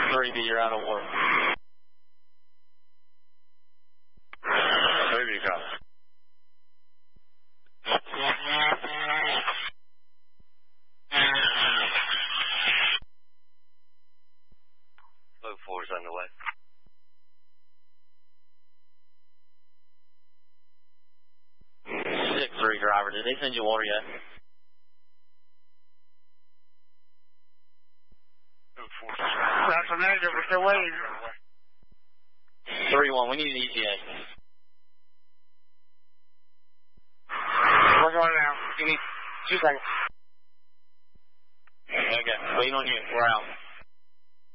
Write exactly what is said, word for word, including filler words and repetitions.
three B, you're out of work. three B, copy. Load four is underway. six three driver, did they send you water yet? That's a negative, we're still waiting. three one, we need an E T A. Working on it now. Give me two seconds. Okay, waiting on you, we're out.